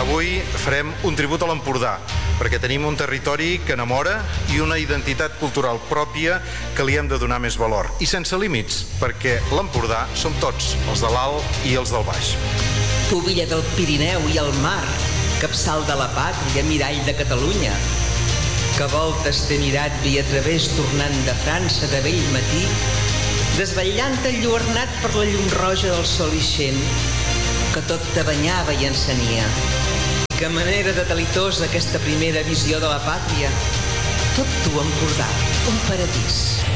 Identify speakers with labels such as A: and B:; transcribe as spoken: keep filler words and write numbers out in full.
A: Avui farem un tribut a l'Empordà, perquè tenim un territori que enamora i una identitat cultural pròpia que li hem de donar més valor. I sense límits, perquè l'Empordà som tots, els de l'alt i els del baix.
B: Tu, Villa del Pirineu i el mar, capçal de la pàtria, mirall de Catalunya, que voltes t'he mirat via través tornant de França de vell matí, desvetllant enlluernat per la llum roja del sol ixent, que tot te banyava i encenia. Que manera de delitosa aquesta primera visió de la pàtria. Tot tu, Empordà, un paradís.